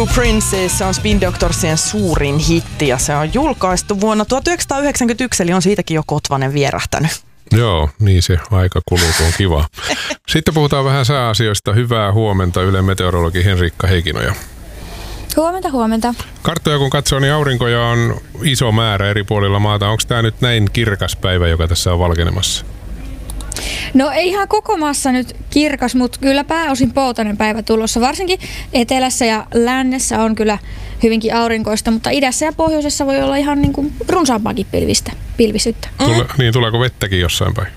True Princess, se on Spin Doctorsien suurin hitti ja se on julkaistu vuonna 1991, eli on siitäkin jo kotvanen vierähtänyt. Joo, niin se aika kuluu, kun on kiva. Sitten puhutaan vähän sääasioista. Hyvää huomenta Ylen meteorologi Henriikka Heikkinoja. Huomenta. Karttoja kun katsoo, niin aurinkoja on iso määrä eri puolilla maata. Onko tämä nyt näin kirkas päivä, joka tässä on valkenemassa? No ei ihan koko maassa nyt kirkas, mutta kyllä pääosin poutainen päivä tulossa. Varsinkin etelässä ja lännessä on kyllä hyvinkin aurinkoista, mutta idässä ja pohjoisessa voi olla ihan niin kuin runsaampaakin pilvisyyttä. Tuleeko vettäkin jossain päin?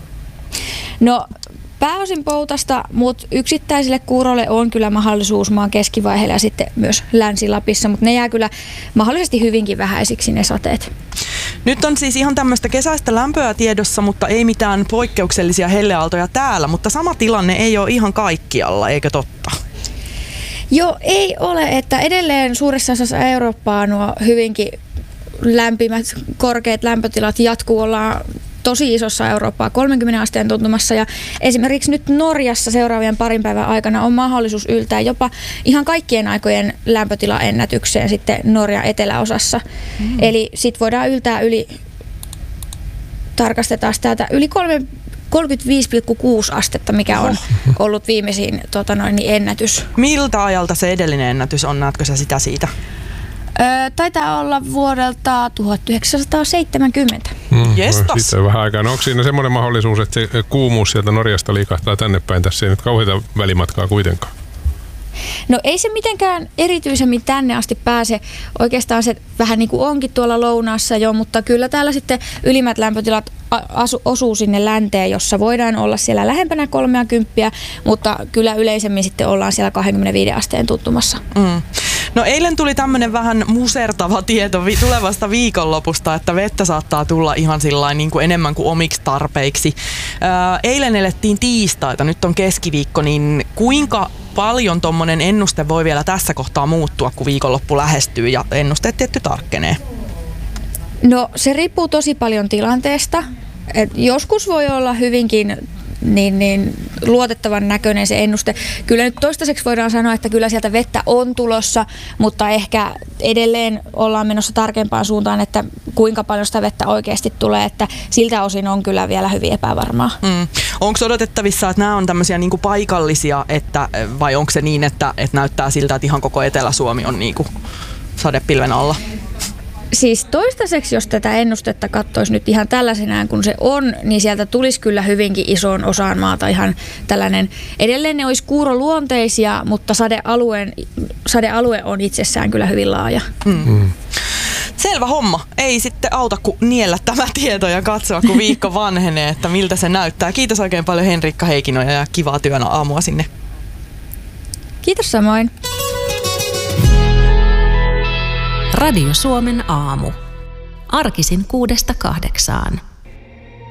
No pääosin poutasta, mutta yksittäisille kuuroille on kyllä mahdollisuus maan keskivaiheella ja sitten myös Länsi-Lapissa, mutta ne jää kyllä mahdollisesti hyvinkin vähäisiksi ne sateet. Nyt on siis ihan tämmöistä kesäistä lämpöä tiedossa, mutta ei mitään poikkeuksellisia helleaaltoja täällä, mutta sama tilanne ei ole ihan kaikkialla, eikö totta? Joo, ei ole, että edelleen suuressa osassa Eurooppaa nuo hyvinkin lämpimät, korkeat lämpötilat jatkuu, ollaan tosi isossa Eurooppaa 30 asteen tuntumassa ja esimerkiksi nyt Norjassa seuraavien parin päivän aikana on mahdollisuus yltää jopa ihan kaikkien aikojen lämpötilaennätykseen sitten Norjan eteläosassa. Eli sit voidaan yltää tarkastetaan täältä yli 35,6 astetta, mikä on ollut viimeisin ennätys. Miltä ajalta se edellinen ennätys on? Näetkö sä sitä siitä? Taitaa olla vuodelta 1970. Jestas. Vähän aikaa. No, onko siinä semmoinen mahdollisuus, että se kuumuus sieltä Norjasta liikahtaa tänne päin? Tässä ei nyt kauheita välimatkaa kuitenkaan. No ei se mitenkään erityisemmin tänne asti pääse. Oikeastaan se vähän niin kuin onkin tuolla lounaassa jo, mutta kyllä täällä sitten ylimmät lämpötilat osuu sinne länteen, jossa voidaan olla siellä lähempänä 30, mutta kyllä yleisemmin sitten ollaan siellä 25 asteen tuntumassa. No eilen tuli tämmöinen vähän musertava tieto tulevasta viikonlopusta, että vettä saattaa tulla ihan sillain niin kuin enemmän kuin omiksi tarpeiksi. Eilen elettiin tiistaita, nyt on keskiviikko, niin kuinka paljon tommonen ennuste voi vielä tässä kohtaa muuttua, kun viikonloppu lähestyy ja ennusteet tietty tarkkenee? No se riippuu tosi paljon tilanteesta. Joskus voi olla hyvinkin niin luotettavan näköinen se ennuste. Kyllä nyt toistaiseksi voidaan sanoa, että kyllä sieltä vettä on tulossa, mutta ehkä edelleen ollaan menossa tarkempaan suuntaan, että kuinka paljon sitä vettä oikeasti tulee, että siltä osin on kyllä vielä hyvin epävarmaa. Onko odotettavissa, että nämä on tämmöisiä niinku paikallisia, vai onko se niin, että näyttää siltä, että ihan koko Etelä-Suomi on niinku sadepilven alla? Siis toistaiseksi, jos tätä ennustetta katsoisi nyt ihan tällaisenään kuin se on, niin sieltä tulisi kyllä hyvinkin isoon osaan maata ihan tällainen. Edelleen ne olisi kuuroluonteisia, mutta sadealue on itsessään kyllä hyvin laaja. Selvä homma. Ei sitten auta kuin niellä tämä tieto ja katsoa, kun viikko vanhenee, että miltä se näyttää. Kiitos oikein paljon Henriikka Heikkinoja ja kivaa työn aamua sinne. Kiitos samoin. Radio Suomen aamu. Arkisin 6–8.